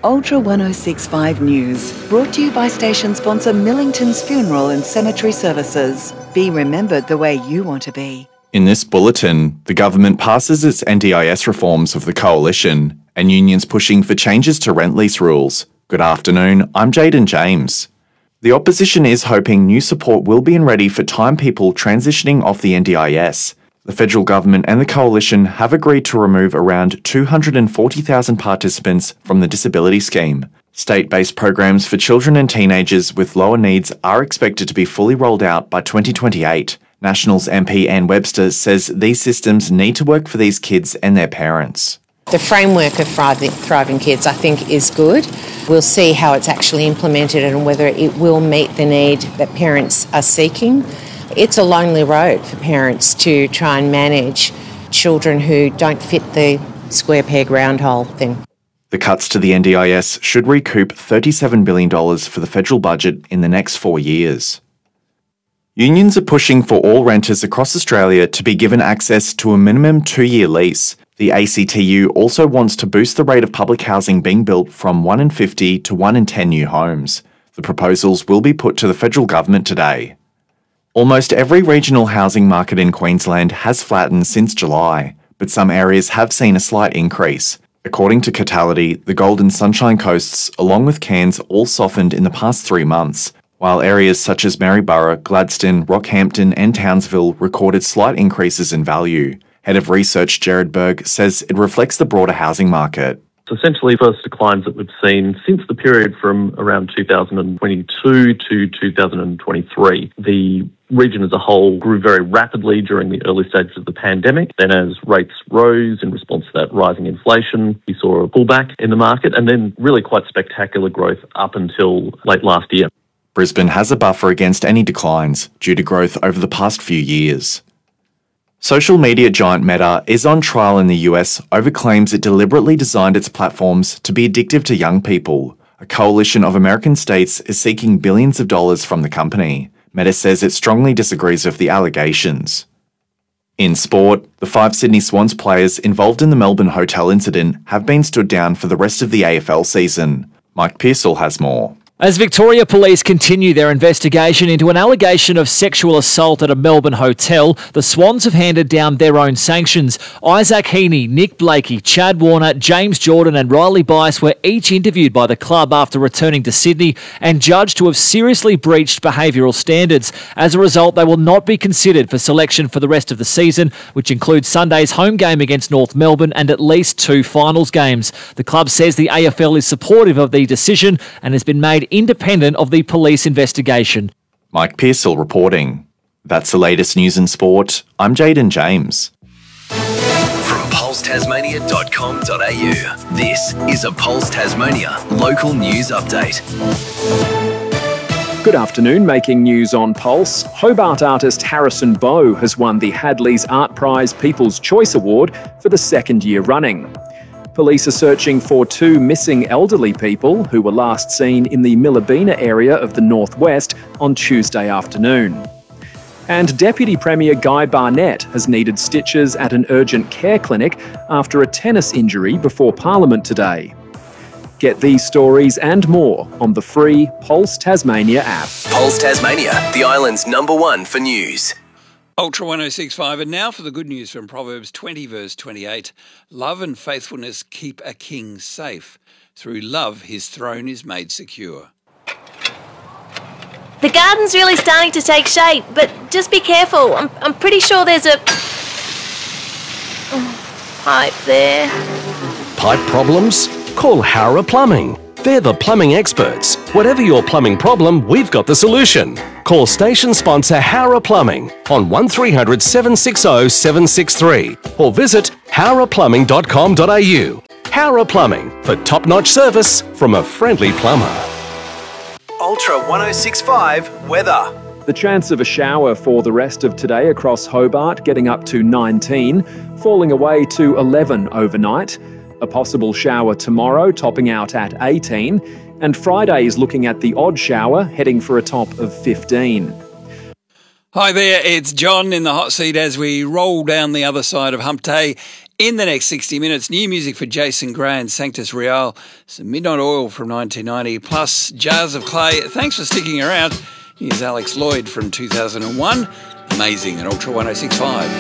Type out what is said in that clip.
Ultra 1065 News, brought to you by station sponsor Millington's Funeral and Cemetery Services. Be remembered the way you want to be. In this bulletin, the government passes its NDIS reforms of the Coalition and unions pushing for changes to rent lease rules. Good afternoon, I'm Jaden James. The opposition is hoping new support will be ready for time people transitioning off the NDIS. The federal government and the Coalition have agreed to remove around 240,000 participants from the disability scheme. State-based programs for children and teenagers with lower needs are expected to be fully rolled out by 2028. Nationals MP Ann Webster says these systems need to work for these kids and their parents. The framework of Thriving Kids, I think, is good. We'll see how it's actually implemented and whether it will meet the need that parents are seeking. It's a lonely road for parents to try and manage children who don't fit the square peg round hole thing. The cuts to the NDIS should recoup $37 billion for the federal budget in the next 4 years. Unions are pushing for all renters across Australia to be given access to a minimum 2-year lease. The ACTU also wants to boost the rate of public housing being built from 1 in 50 to 1 in 10 new homes. The proposals will be put to the federal government today. Almost every regional housing market in Queensland has flattened since July, but some areas have seen a slight increase. According to Catality, the Gold and Sunshine Coasts, along with Cairns, all softened in the past 3 months, while areas such as Maryborough, Gladstone, Rockhampton and Townsville recorded slight increases in value. Head of Research Jared Berg says it reflects the broader housing market. Essentially, first declines that we've seen since the period from around 2022 to 2023. The region as a whole grew very rapidly during the early stages of the pandemic. Then as rates rose in response to that rising inflation, we saw a pullback in the market and then really quite spectacular growth up until late last year. Brisbane has a buffer against any declines due to growth over the past few years. Social media giant Meta is on trial in the US over claims it deliberately designed its platforms to be addictive to young people. A coalition of American states is seeking billions of dollars from the company. Meta says it strongly disagrees with the allegations. In sport, the 5 Sydney Swans players involved in the Melbourne hotel incident have been stood down for the rest of the AFL season. Mike Pearsall has more. As Victoria Police continue their investigation into an allegation of sexual assault at a Melbourne hotel, the Swans have handed down their own sanctions. Isaac Heaney, Nick Blakey, Chad Warner, James Jordan and Riley Bice were each interviewed by the club after returning to Sydney and judged to have seriously breached behavioural standards. As a result, they will not be considered for selection for the rest of the season, which includes Sunday's home game against North Melbourne and at least 2 finals games. The club says the AFL is supportive of the decision and has been made independent of the police investigation. Mike Pearsall reporting. That's the latest news in sport. I'm Jaden James. From pulsetasmania.com.au, this is a Pulse Tasmania local news update. Good afternoon, making news on Pulse. Hobart artist Harrison Bowe has won the Hadley's Art Prize People's Choice Award for the 2nd year running. Police are searching for 2 missing elderly people who were last seen in the Millabina area of the northwest on Tuesday afternoon. And Deputy Premier Guy Barnett has needed stitches at an urgent care clinic after a tennis injury before Parliament today. Get these stories and more on the free Pulse Tasmania app. Pulse Tasmania, the island's #1 for news. Ultra 1065, and now for the good news from Proverbs 20 verse 28. Love and faithfulness keep a king safe. Through love his throne is made secure. The garden's really starting to take shape, but just be careful. I'm pretty sure there's a pipe there. Pipe problems? Call Howrah Plumbing. They're the plumbing experts. Whatever your plumbing problem, we've got the solution. Call station sponsor Howrah Plumbing on 1300 760 763 or visit howrahplumbing.com.au. Howrah Plumbing for top-notch service from a friendly plumber. Ultra 1065 weather. The chance of a shower for the rest of today across Hobart getting up to 19, falling away to 11 overnight. A possible shower tomorrow topping out at 18, and Friday is looking at the odd shower heading for a top of 15. Hi there, it's John in the hot seat as we roll down the other side of Hump Day In the next 60 minutes, new music for Jason Gray and Sanctus Real, some Midnight Oil from 1990, plus Jars of Clay. Thanks for sticking around. Here's Alex Lloyd from 2001. Amazing at Ultra 1065.